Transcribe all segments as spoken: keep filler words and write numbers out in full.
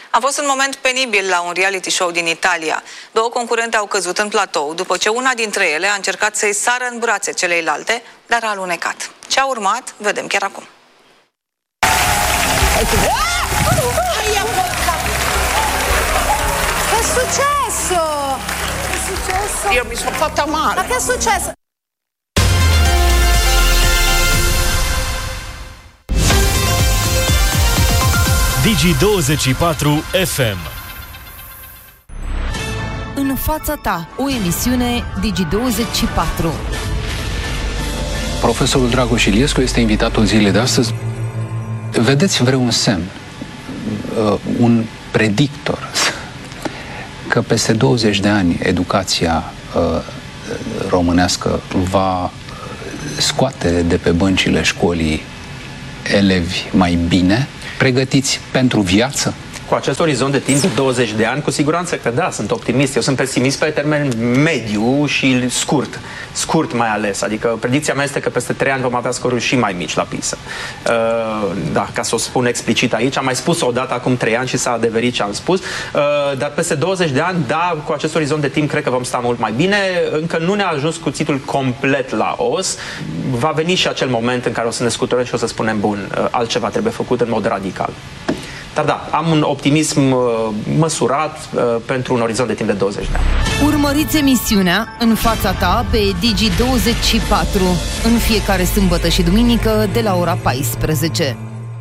A fost un moment penibil la un reality show din Italia. Două concurente au căzut în platou după ce una dintre ele a încercat să-i sară în brațe celeilalte, dar a alunecat. Ce a urmat, vedem chiar acum. Che è successo? Che è successo? Io mi sono fatta male. Ma che è successo? Digi douăzeci și patru F M. În fața ta, o emisiune Digi douăzeci și patru. Profesorul Dragoș Iliescu este invitatul zilei de astăzi. Vedeți vreun semn, uh, un predictor, că peste douăzeci de ani educația uh, românească va scoate de pe băncile școlii elevi mai bine, pregătiți pentru viață? Cu acest orizont de timp de douăzeci de ani, cu siguranță că da, sunt optimist. Eu sunt pesimist pe termen mediu și scurt. Scurt mai ales. Adică predicția mea este că peste trei ani vom avea scoruri și mai mici la PISA. Uh, da, ca să o spun explicit aici. Am mai spus o dată acum trei ani și s-a adeverit ce am spus. Uh, dar peste douăzeci de ani, da, cu acest orizont de timp cred că vom sta mult mai bine. Încă nu ne-a ajuns cuțitul complet la os. Va veni și acel moment în care o să ne scuturăm și o să spunem, bun, uh, altceva trebuie făcut în mod radical. Dar da, am un optimism uh, măsurat uh, pentru un orizont de timp de douăzeci de ani. Urmăriți emisiunea În fața ta pe Digi douăzeci și patru în fiecare sâmbătă și duminică de la ora paisprezece.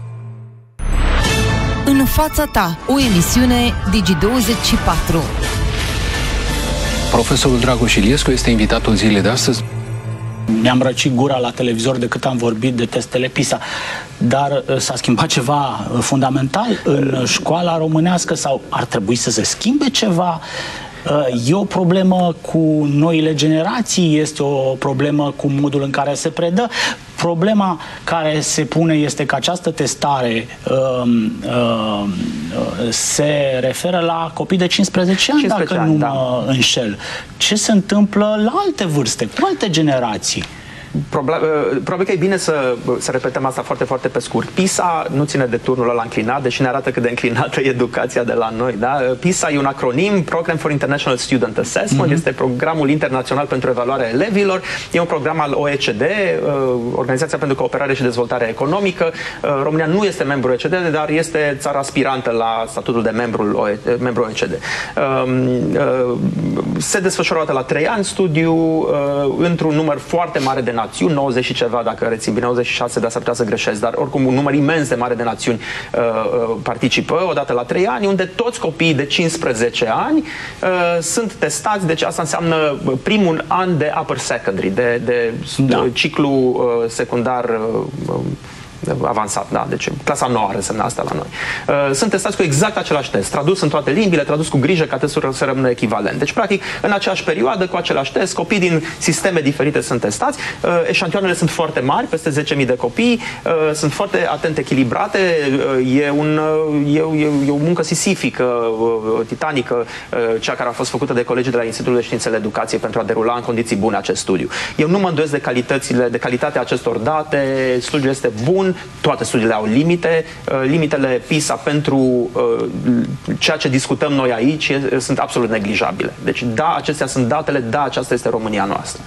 În fața ta, o emisiune Digi douăzeci și patru. Profesorul Dragoș Iliescu este invitatul zilei de astăzi. Mi-am răcit gura la televizor de cât am vorbit de testele PISA. Dar s-a schimbat ceva fundamental în școala românească sau ar trebui să se schimbe ceva? E o problemă cu noile generații? Este o problemă cu modul în care se predă? Problema care se pune este că această testare um, um, se referă la copii de cincisprezece ani, dacă ani, nu da. mă înșel. Ce se întâmplă la alte vârste, cu alte generații? Probabil că e bine să, să repetăm asta foarte, foarte pe scurt. PISA nu ține de turnul ăla înclinat, deși ne arată cât de înclinată e educația de la noi. Da? PISA e un acronim, Program for International Student Assessment, mm-hmm. este programul internațional pentru evaluarea elevilor, e un program al O E C D, Organizația pentru Cooperare și Dezvoltare Economică. România nu este membru O E C D, dar este țara aspirantă la statutul de membru membru O E C D. Se desfășoară o dată la trei ani studiu într-un număr foarte mare de națiuni, nouăzeci și ceva, dacă rețin bine, nouăzeci și șase, dar s-ar putea să greșesc, dar oricum un număr imens de mare de națiuni uh, uh, participă odată la trei ani, unde toți copiii de cincisprezece ani uh, sunt testați, deci asta înseamnă primul an de upper secondary, de, de da. ciclu uh, secundar uh, avansat, da, deci clasa nouă ar însemna asta la noi. Uh, sunt testați cu exact același test, tradus în toate limbile, tradus cu grijă ca testul să rămână echivalent. Deci, practic, în aceeași perioadă, cu același test, copii din sisteme diferite sunt testați, uh, eșantioanele sunt foarte mari, peste zece mii de copii, uh, sunt foarte atent echilibrate, uh, e, un, uh, e, e, e o muncă sisifică, uh, titanică, uh, cea care a fost făcută de colegii de la Institutul de Științele Educației pentru a derula în condiții bune acest studiu. Eu nu mă îndoiesc de calitățile, de calitatea acestor date, studiul este bun, toate studiile au limite. Limitele PISA pentru ceea ce discutăm noi aici sunt absolut neglijabile. Deci da, acestea sunt datele, da, aceasta este România noastră.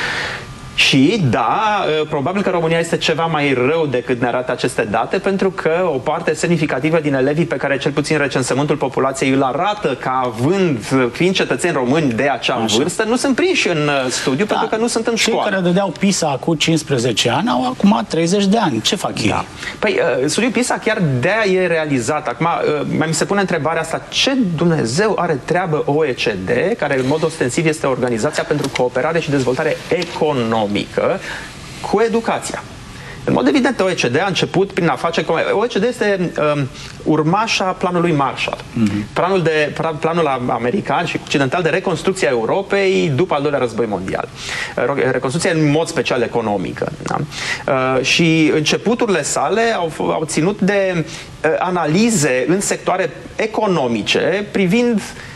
Și da, probabil că România este ceva mai rău decât ne arată aceste date, pentru că o parte semnificativă din elevii pe care cel puțin recensământul populației îl arată ca având, fiind cetățeni români de acea Așa. vârstă, nu sunt prinși în studiu, da. pentru că nu sunt în școală. Cei care dădeau PISA cu cincisprezece ani au acum treizeci de ani. Ce fac ei? Da. Păi, studiul PISA chiar de-aia e realizat. Acum, mai mi se pune întrebarea asta, ce Dumnezeu are treabă O E C D, care în mod ostensiv este Organizația pentru Cooperare și Dezvoltare Economică, cu educația. În mod evident, O E C D a început prin a face... O E C D este um, urmașa planului Marshall. Mm-hmm. Planul, de, planul american și occidental de reconstrucție a Europei după al doilea război mondial. Reconstrucție în mod special economică. Da? Uh, și începuturile sale au, au ținut de uh, analize în sectoare economice privind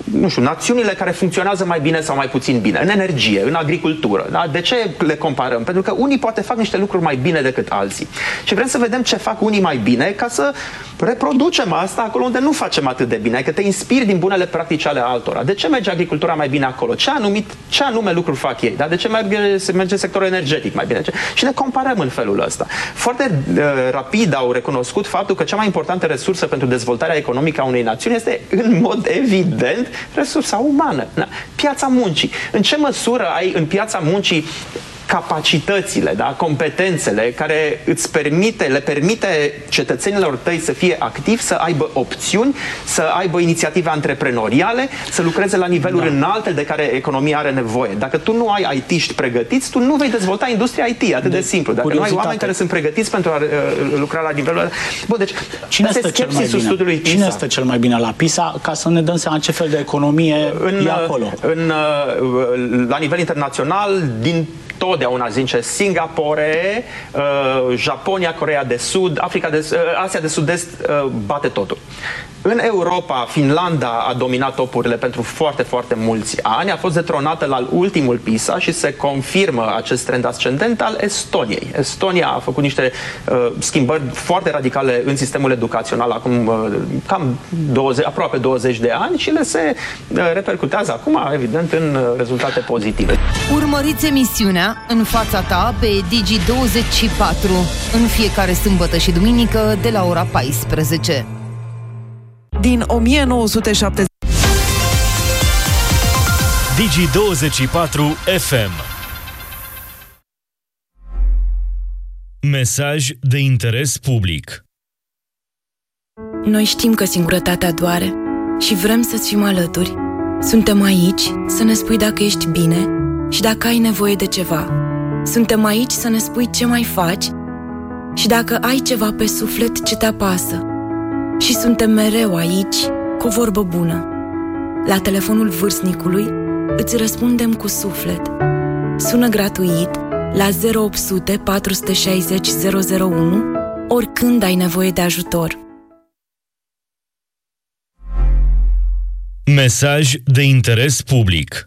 nu știu, națiunile care funcționează mai bine sau mai puțin bine, în energie, în agricultură. Da? De ce le comparăm? Pentru că unii poate fac niște lucruri mai bine decât alții. Și vrem să vedem ce fac unii mai bine ca să reproducem asta acolo unde nu facem atât de bine, că te inspiri din bunele practici ale altora. De ce merge agricultura mai bine acolo? Ce, anumit, ce anume lucruri fac ei? Da? De ce merge, merge sectorul energetic mai bine? Și ne comparăm în felul ăsta. Foarte uh, rapid au recunoscut faptul că cea mai importantă resursă pentru dezvoltarea economică a unei națiuni este, în mod evident, resursa umană. Da? Piața muncii. În ce măsură ai în piața muncii capacitățile, da? Competențele care îți permite, le permite cetățenilor tăi să fie activi, să aibă opțiuni, să aibă inițiative antreprenoriale, să lucreze la niveluri da. înalte de care economia are nevoie. Dacă tu nu ai I T-ști pregătiți, tu nu vei dezvolta industria I T, atât de, de simplu. Dacă curiozitate. nu ai oameni care sunt pregătiți pentru a uh, lucra la nivelul... Bun, deci, cine este cel mai bine? Cine este cel mai bine la PISA, ca să ne dăm seama ce fel de economie în, e acolo? În, uh, la nivel internațional, din totdeauna zice Singapore, uh, Japonia, Coreea de Sud, Africa de, uh, Asia de Sud-Est uh, bate totul. În Europa, Finlanda a dominat topurile pentru foarte, foarte mulți ani, a fost detronată la ultimul PISA și se confirmă acest trend ascendent al Estoniei. Estonia a făcut niște uh, schimbări foarte radicale în sistemul educațional acum uh, cam douăzeci, aproape douăzeci de ani și le se uh, repercutează acum, evident, în uh, rezultate pozitive. Urmăriți emisiunea În fața ta pe Digi douăzeci și patru în fiecare sâmbătă și duminică de la ora paisprezece. Din o mie nouă sute șaptezeci. Digi douăzeci și patru F M. Mesaj de interes public. Noi știm că singurătatea doare și vrem să-ți fim alături. Suntem aici să ne spui dacă ești bine și dacă ai nevoie de ceva. Suntem aici să ne spui ce mai faci și dacă ai ceva pe suflet ce te apasă. Și suntem mereu aici cu o vorbă bună. La telefonul vârstnicului îți răspundem cu suflet. Sună gratuit la zero opt sute patru șase zero zero zero unu oricând ai nevoie de ajutor. Mesaj de interes public.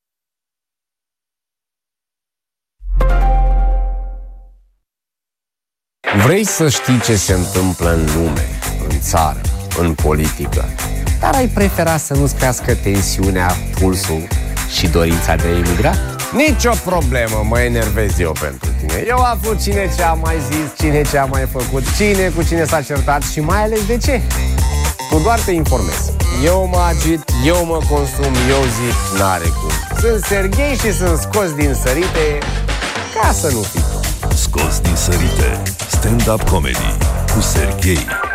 Vrei să știi ce se întâmplă în lume, în țară, în politică, dar ai prefera să nu-ți crească tensiunea, pulsul și dorința de a emigra? Nici o problemă, mă enervez eu pentru tine. Eu aflu cine ce a mai zis, cine ce a mai făcut, cine cu cine s-a certat și mai ales de ce. Tu doar te informezi. Eu mă agit, eu mă consum, eu zic, n-are cum. Sunt Serghei și sunt scos din sărite ca să nu fii tu. Scos din sărite. Stand-up comedy cu Serghei.